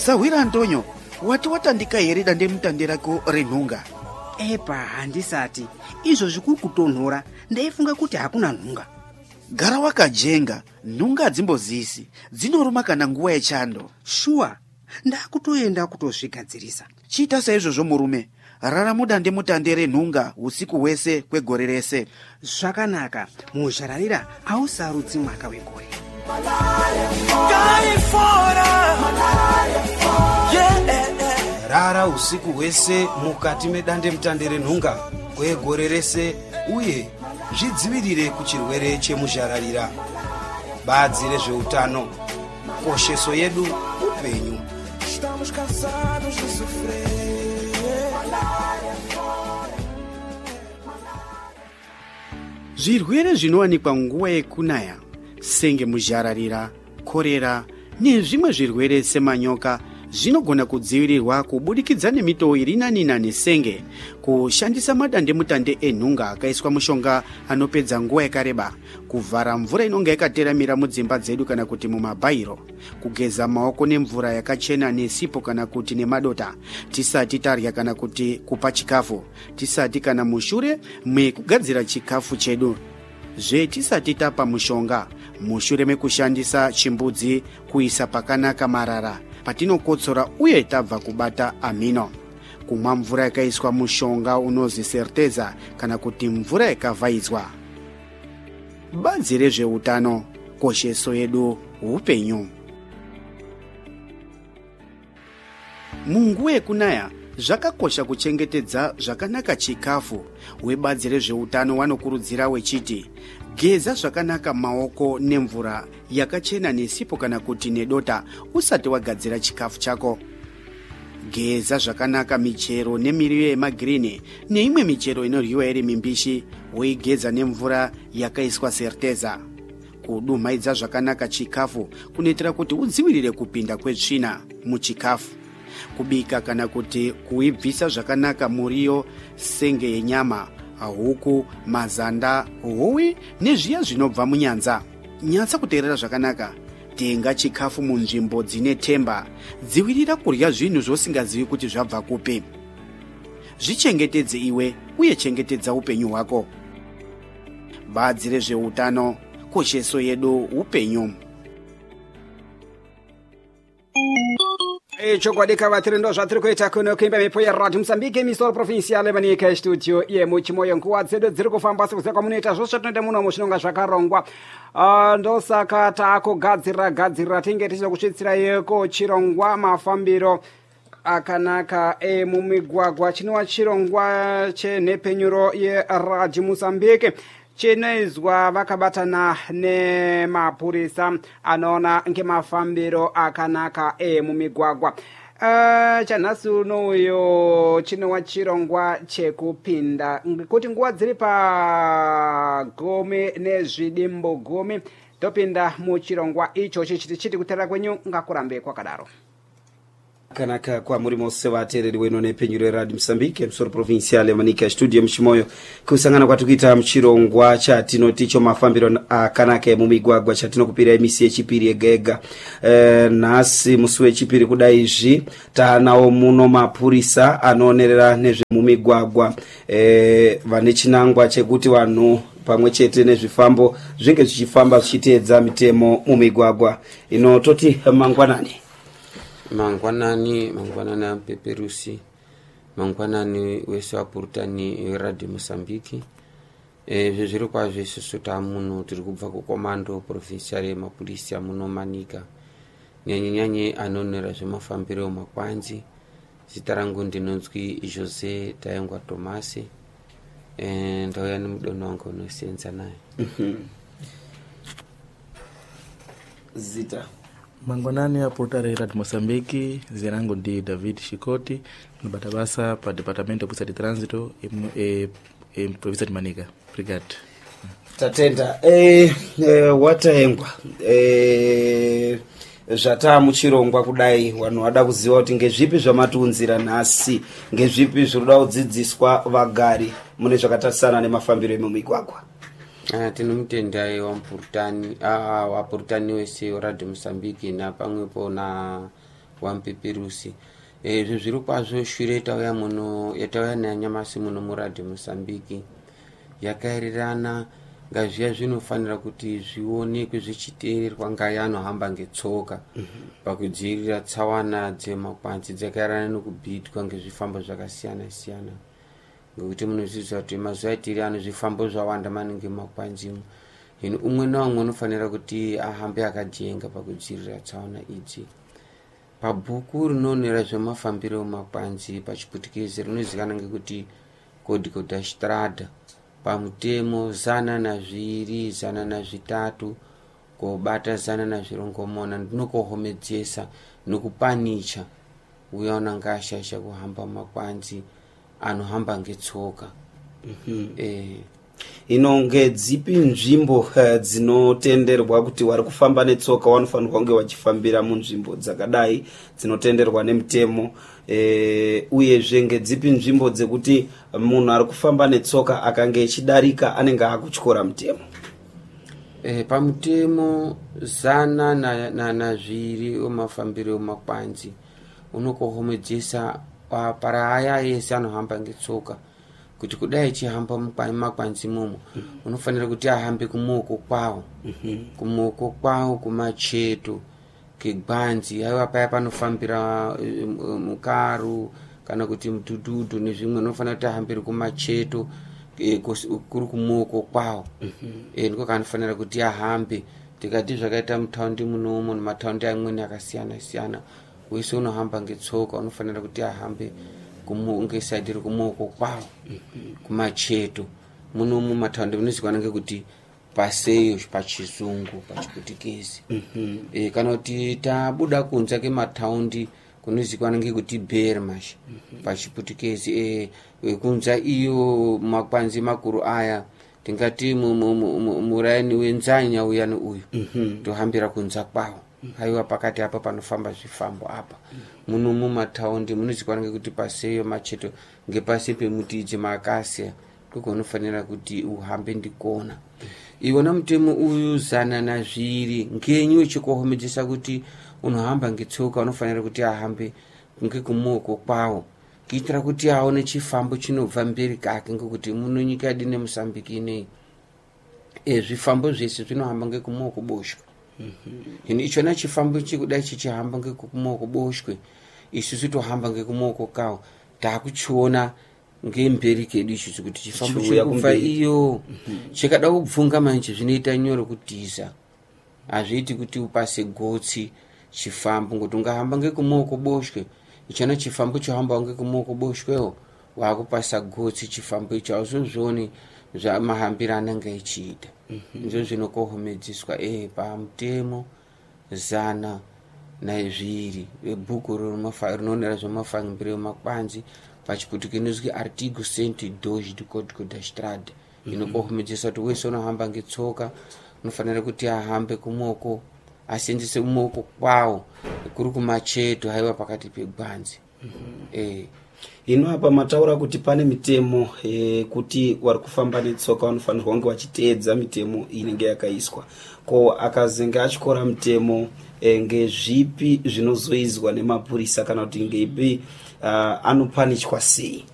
Sawira Antonio, wati watandika here dandemutande rako renhunga? Epa, handisati. Izvo zvikuru kutonhora, ndaifunga kuti hakuna nhunga. Gara wakajenga, nhunga hadzimbozisi, dzinoruma kana nguva yechando. Shuwa, ndakutoenda kutozvigadzirisa. Chiita saizvozvo murume, rara mudandemutande renhunga usiku hwese kwegore rese. Zvakanaka, muzhararira hausarudzi mwaka wegore. Rara usiku hwese mukati medandemutande renhunga kwegore rese uye zvidzivirire kuchirwere chemuzhararira. Bazi rezveutano, kosheso yedu upenyu. Zvirwere zvinowanikwa nguva yekunaya senge muzhararira, korera nezvimwe zvirwere semanyoka zvinogona kudzivirirwa kubudikidza nemitoo iri nani senge, kushandisa madandemutande enhunga akaiswa mushonga anopedza nguva yakareba, kuvhara mvura inonga yakateramira mudzimba dzedu kana kuti mumabhairo, kugeza maoko nemvura yakachena nesipo kana kuti nemadota, tisati tarya kana kuti kupa chikafu, tisati kana mushure mekugadzira chikafu chedu, tisati tapa mushonga, mushure mekushandisa chimbudzi kuisa pakanaka marara, patinokotsora uye tabva kubata amino, kumwa mvura yakaiswa mushonga unozi Certeza kana kuti mvura yakavhaidzwa. Bazi rezveutano, kosheso yedu upenyu. Munguva yekunaya zvakakosha kuchengetedza zvakanaka chikafu. Webazi rezveutano wanokurudzira wechiti geza zvakanaka maoko nemvura yakachena nesipo kana kuti nedota usati wagadzira chikafu chako. Geza zvakanaka michero nemiriwo yemagirini neimwe michero inoryiwa iri mimbishi weigeza nemvura yakaiswa Certeza. Kudumhaidza zvakanaka chikafu kunoitira kuti udzivirire kupinda kwetsvina muchikafu. Kubika kana kuti kuibvisa zvakanaka muriyo senge yenyama, huku, mazanda, howe nezviya zvinobva munyanza. Nyatsa kuteerera zvakanaka. Tenga chikafu munzvimbo dzine temba. Dzivirira kurya zvinhu zvosingazivi kuti zvabva kupi. Zvichengetedze iwe uye chengetedza upenyu hwako. Bazi rezveutano, kosheso yedu upenyu. Chokwadi kavatiri ndo zvatiri kuita kuno kuimba mhepo yeRadio Mozambique misoro provinciale manika yestudio yemuchimoyo. Nguva dzedu dziri kufamba sekuziva kwamunoita zvose zvatonoita muno zvinonga zvakarongwa. Ndosaka takugadzira tinge tichida kusvitsira yeko chirongwa mafambiro akanaka mumigwagwa chinova chirongwa chenhepenyuro yeRadio Mozambique chinoizwa vakabatana nemapurisa anoona ngemafambiro akanaka mumigwagwa. Chanhasi unoyo chinova chirongwa chekupinda ngekuti nguva dziri pa10 nezvidimbo 10 topinda muchirongwa ichochi chiti kuteerera kwenyu ngakurambe kwakadaro. Kanaka kwa muri mose vateereri weno nepenyuro yeRadio Mozambique musoro provinciale manika studio muchimoyo kusangana kwatikuita muchirongwa chatinoti cho mafambiro akanaka emumigwagwa chatinokupira misi yechipiri yega. Nhasi musi wechipiri kudai izvi taanawo muno mapurisa anonerera nezvemumigwagwa vane chinangwa chekuti vanhu pamwe chete nezvifambo zvinge zvichifamba zvichiteedza mitemo mumigwagwa. Toti mangwanani apeperusi, mangwanani wese wapurutani weRadio Mozambique. Zviri kwazvo isusu tamuno tiri kubva kukomando provinciale yemapurisa muno manika, nyanye anonera zvemafambiro makwanzi. Zita rangu ndinonzwi Jose Tayengwa Tomasi, ndauya nemudono wangu unosenza naye. Zita mangwanani apurutani weRadio Mozambique, zina rangu ndi David Shikoti, nibata basa pa departamento ya transito province ya Manika. Brigade. Tatenda Watayengwa zvata muchirongwa kudai vanhu vada kuziva kuti ngezvipi zvamatiunzira nhasi, ngezvipi zvinoda kudzidziswa vagari mune zvakatarisana nemafambiro emumigwagwa. Tinomutendai wapurutani wese weRadio Mozambique napamwepo na wampeperusi. Izvo zviri kwazvo shure yatauya nanyamasi muno muradhi Mosambiki yakaerirana ngazviya zvinofanira kuti zvionekwe zvichiteererwa ngai anohamba ngetsoka pakudzivirira tsawana dzemakwanzi dzakaererana nekubhitwa ngezvifambo zvakasiyana siyana, ngekuti munozviziva kuti mazuva atiri ano zvifambo zvawanda maningi makwanzimo. Hino umwe naumwe unofanira kuti ahambe akajenga pakudzivirira tsawana idzi. Pabhuku rinoonera zvemafambiro emakwanzi pachiputikezi rinozivikanwa ngekuti Código da Estrada, pamutemo 102, 103 kobata 104 ndinokohomedzesa nokupanicha uyaona ngashasha kuhamba makwanzi anohamba ngetsoka. Inonge dzipi nzvimbo dzinotenderwa kuti wari kufamba netsoka wanofanirwa kunge wachifambira munzvimbo dzakadai dzinotenderwa nemutemo, uyezve ngedzipi nzvimbo dzekuti munhu ari kufamba netsoka akange echidarika anenge akutyora mutemo? Pamutemo 102 wemafambiro emakwanzi unokohomedzesa para aya ese anohamba ngetsoka kuti kudai chihamba makwanzi momo unofanira kuti ahambe kumoko kwawo kumacheto kegwanzi. Haiwa paya panofambira mukaru kana kuti mudhudhudhu nezvimwe unofanira kuti ahambire kumacheto kuri kumoko kwawo. Ndiko kanofanira kuti ahambe. Tikati zvakaita mutaundi munomo nemataundi amweni akasiyana siyana wese unohamba ngetsoka unofanira kuti ahambe ngesaidhi kumoko kwawo kumacheto. Muno mumataundi munozikanwa ngekuti paseyo pachizungu pachiputikezi. Kana kuti tabuda kunze kemataundi kunozikanwa ngekuti Bermash pachiputikezi. Kunza iyo makwanzi makuru aya tingati muraini wenzanya uya neuyu tohambira kunza kwawo. Haiwa pakati apa panofamba zvifambo apa. Muno mumataundi munozikanwa ngekuti paseyo macheto ngepasi pemuti dzemakasiya ndiko unofanira kuti uhambe ndikona. Iwona mutemo uyu 102 ngenyu wechikohomedzesa kuti unohamba ngetsoka unofanira kuti ahambe ngekumoko kwawo kuitira kuti aone chifambo chinobva mberi kake, ngekuti muno nyika yedu neMosambiki ineyi zvifambo zvese zvinohamba ngekumoko boshwe. Hino ichona chifambo chikudai chichihamba ngekumoko boshwe isusu tohamba ngekumoko kawo takuchiona ngemberi kedu ichi kuti chifambo chikubva iyo chikada kubvunga manje zvinoita nyoro kutiza. Hazviiti kuti upase gotsi chifambo ngoti ungahamba ngekumoko boshwe ichona chifambo chohamba ngekumoko boshwewo wakupasa gotsi chifambo icho hauzozvioni zvamahambira anenge echiita. Ndizvo zvinokohomedzeswa pamutemo 102 webhuku rinoonera zvemafambiro emakwanzi pachiputikezi artigo 102 do Código da Estrada inokohomedzesa kuti wese unohamba ngetsoka unofanira kuti ahambe kumoko asenzese kumoko kwawo kuri kumacheto haiwa pakati pegwanzi. Ino apa mataura kuti pane mitemo kuti wari kufamba netsoka wanofanirwa kunge wachiteedza mitemo inenge yakaiswa. Ko akazenga achikora mutemo ngezvipi zvinozoizwa nemapurisa kana kuti ngeipi anopanichwa sei?